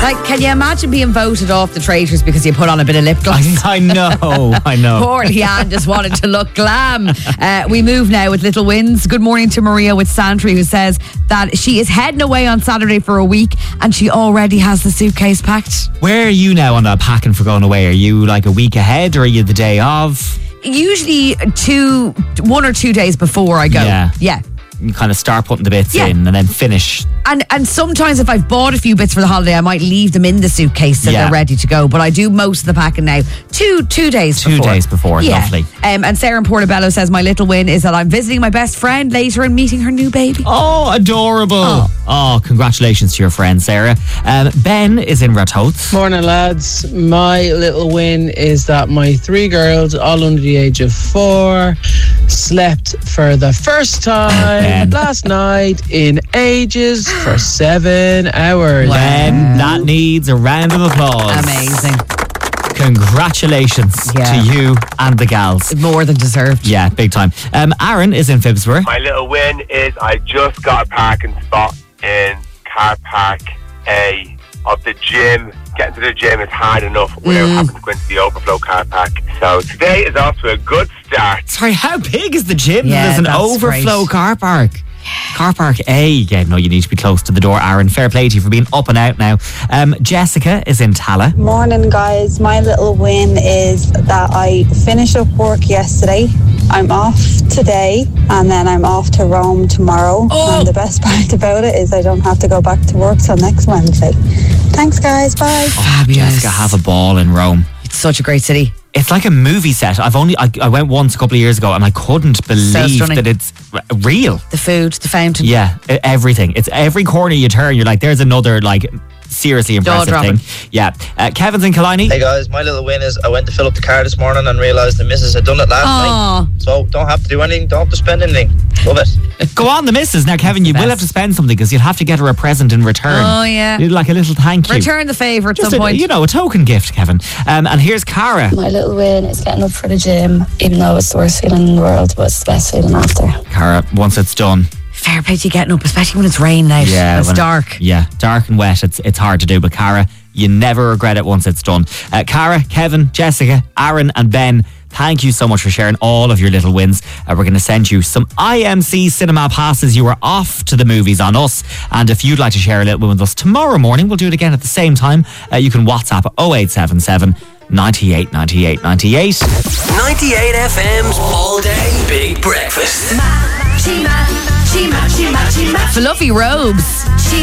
Like, can you imagine being voted off the Traitors because you put on a bit of lip gloss? I know. Poor Leanne just wanted to look glam. We move now with little wins. Good morning to Maria with Santry, who says that she is heading away on Saturday for a week and she already has the suitcase packed. Where are you now on that packing for going away? Are you like a week ahead or are you the day of? Usually 1 or 2 days before I go. Yeah. You kind of start putting the bits in and then finish. And sometimes if I've bought a few bits for the holiday, I might leave them in the suitcase so they're ready to go. But I do most of the packing now 2 days before. 2 days before, lovely. And Sarah in Portobello says my little win is that I'm visiting my best friend later and meeting her new baby. Oh, adorable. Oh, congratulations to your friend, Sarah. Ben is in Ratoath. Morning, lads. My little win is that my 3 girls, all under the age of 4, slept for the first time last night in ages for 7 hours. Ben, that needs a round of applause. Amazing. Congratulations to you and the gals. More than deserved. Yeah, big time. Aaron is in Phibsborough. My little win is I just got a parking spot in car park A of the gym. Getting to the gym is hard enough without having to go into the overflow car park. So today is off to a good start. Sorry, how big is the gym? Yeah, There's an that's overflow great. car park. Car park A. Yeah, no, you need to be close to the door, Aaron. Fair play to you for being up and out now. Jessica is in Tala. Morning, guys. My little win is that I finished up work yesterday. I'm off today and then I'm off to Rome tomorrow. And the best part about it is I don't have to go back to work till next Wednesday. Thanks, guys. Bye. Fabulous. Jessica, have a ball in Rome. It's such a great city. It's like a movie set. I went once a couple of years ago and I couldn't believe that it's real. The food, the fountain. Yeah, everything. It's every corner you turn, you're like, there's another like seriously impressive thing. Yeah. Kevin's in Killiney. Hey guys, my little win is I went to fill up the car this morning and realised the missus had done it last night. So don't have to do anything, don't have to spend anything. Love it. Go on, the missus. Now, Kevin, you will have to spend something because you'll have to get her a present in return. Oh, yeah. You'd like a little thank you. Return the favour at Just some point. a token gift, Kevin. And here's Cara. My little win is getting up for the gym, even though it's the worst feeling in the world, but it's the best feeling after. Cara, once it's done. Fair play to you getting up, especially when it's raining out. Yeah, it's dark. Dark and wet. It's hard to do, but Cara, you never regret it once it's done. Cara, Kevin, Jessica, Aaron and Ben, thank you so much for sharing all of your little wins. We're going to send you some IMC cinema passes. You are off to the movies on us. And if you'd like to share a little win with us tomorrow morning, we'll do it again at the same time. You can WhatsApp 0877 98 98 98. 98 FM's All Day Big Breakfast. Fluffy robes.